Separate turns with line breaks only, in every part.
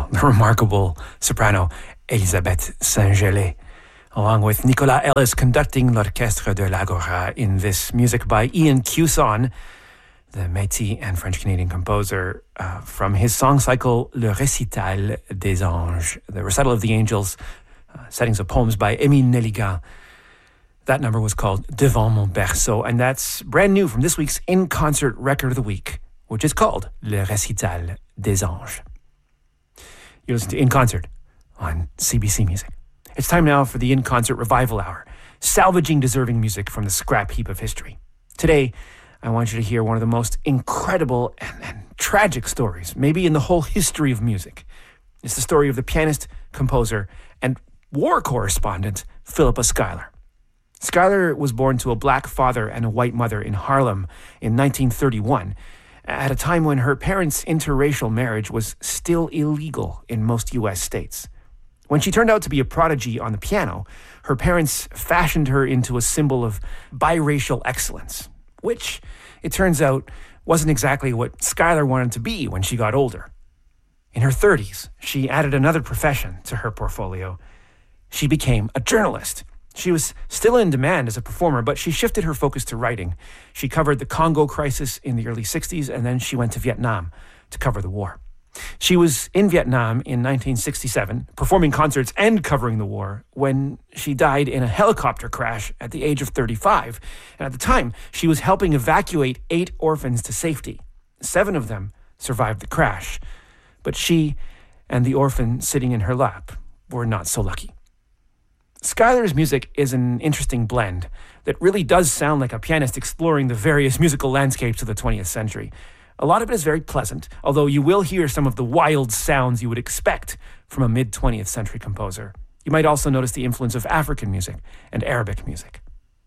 the remarkable soprano Elisabeth Saint-Gelais, along with Nicolas Ellis conducting l'Orchestre de l'Agora in this music by Ian Cusson, the Métis and French-Canadian composer, from his song cycle Le Récital des Anges, the Recital of the Angels, settings of poems by Émile Nelligan. That number was called Devant mon berceau, and that's brand new from this week's In-Concert Record of the Week, which is called Le Récital des Anges. You listen to In Concert on CBC Music. It's time now for the In Concert Revival Hour, salvaging deserving music from the scrap heap of history. Today, I want you to hear one of the most incredible and tragic stories, maybe in the whole history of music. It's the story of the pianist, composer, and war correspondent Philippa Schuyler. Schuyler was born to a black father and a white mother in Harlem in 1931, at a time when her parents' interracial marriage was still illegal in most U.S. states. When she turned out to be a prodigy on the piano, her parents fashioned her into a symbol of biracial excellence, which, it turns out, wasn't exactly what Schuyler wanted to be when she got older. In her 30s, she added another profession to her portfolio. She became a journalist. She was still in demand as a performer, but she shifted her focus to writing. She covered the Congo crisis in the early 60s, and then she went to Vietnam to cover the war. She was in Vietnam in 1967, performing concerts and covering the war, when she died in a helicopter crash at the age of 35. And at the time, she was helping evacuate 8 orphans to safety. 7 of them survived the crash, but she and the orphan sitting in her lap were not so lucky. Schuyler's music is an interesting blend that really does sound like a pianist exploring the various musical landscapes of the 20th century. A lot of it is very pleasant, although you will hear some of the wild sounds you would expect from a mid-20th century composer. You might also notice the influence of African music and Arabic music.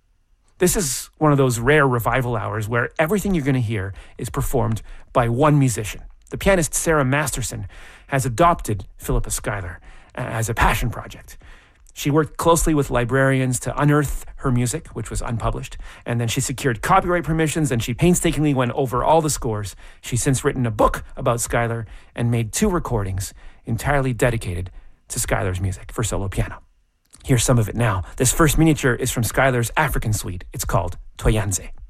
This is one of those rare revival hours where everything you're going to hear is performed by one musician. The pianist Sarah Masterson has adopted Philippa Schuyler as a passion project. She worked closely with librarians to unearth her music, which was unpublished, and then she secured copyright permissions, and she painstakingly went over all the scores. She's since written a book about Schuyler and made 2 recordings entirely dedicated to Schuyler's music for solo piano. Here's some of it now. This first miniature is from Schuyler's African suite. It's called Toyanze.